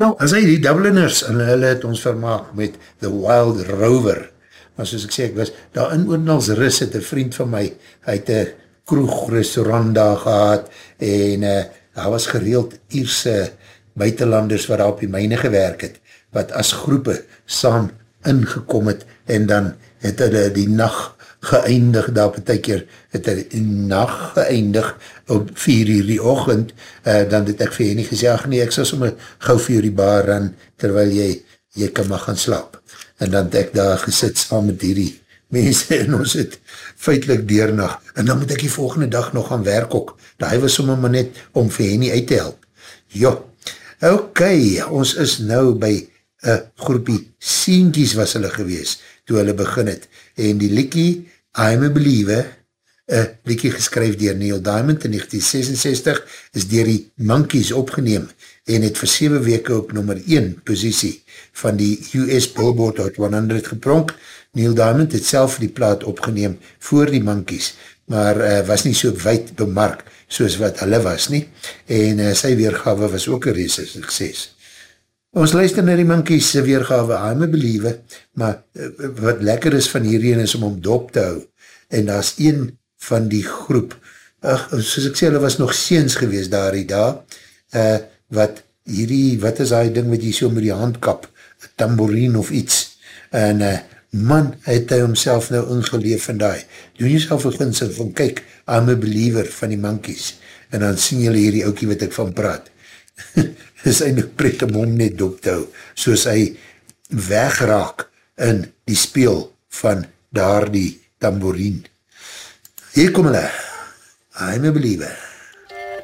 Nou, as hy die Dubliners, en hulle het ons vermaak met The Wild Rover, maar soos ek sê, ek was daar in Oornals Rus, het een vriend van my, hy het een kroegrestaurant daar gehad, en daar was gereeld Ierse buitenlanders wat daar op die myne gewerk het, wat as groepe saam ingekom het, en dan het hulle die nacht geëindig, daar partykeer het hulle die nacht geëindig, op 4 uur die ochend, dan het ek vir jy nie gesê, ach nee, ek sal sommer gauw vir jy die bar ran, terwyl jy kan maar gaan slaap. En dan het ek daar gesit saam met hierdie mense, en ons het feitlik deurnacht, en dan moet ek die volgende dag nog gaan werk ook, daai was sommer maar net om vir jy nie uit te help. Jo, ok, ons is nou by een groepie sienkies was hulle gewees, toe hulle begin het, en die liekie, I'm a Believer, een liekie geskryf dier Neil Diamond in 1966, is dier die Monkees opgeneem, en het vir 7 weke op nummer 1 posisie van die US Billboard Hot 100 gepronk. Neil Diamond het self die plaat opgeneem voor die Monkees, maar was nie so wyd bemark soos wat hulle was nie, en sy weergawe was ook een reuse sukses. Ons luister na die Monkees weergawe, I'm a Believer, maar wat lekker is van hierheen is om dop te hou, en daar is een van die groep, soos ek sê, hulle was nog seens gewees daar die dag, wat is die ding wat jy so met die handkap, tambourine of iets, en man, het hy homself nou ingeleef van die, doen jyself een ginsel van, kyk, I'm a Believer van die Monkees, en dan sien jylle hierdie oukie wat ek van praat, is hy nou pret om hom net dop te hou, soos hy wegraak in die speel van daar die tambourine. Hier kom hulle, I'm a Believer.